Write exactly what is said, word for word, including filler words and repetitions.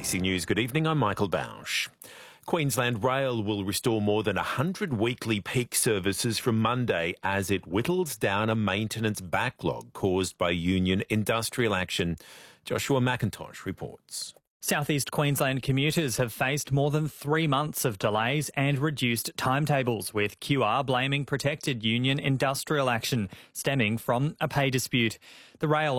C News, good evening. I'm Michael Bausch. Queensland Rail will restore more than one hundred weekly peak services from Monday as it whittles down a maintenance backlog caused by union industrial action. Joshua McIntosh reports. South East Queensland commuters have faced more than three months of delays and reduced timetables, with Q R blaming protected union industrial action stemming from a pay dispute. The rail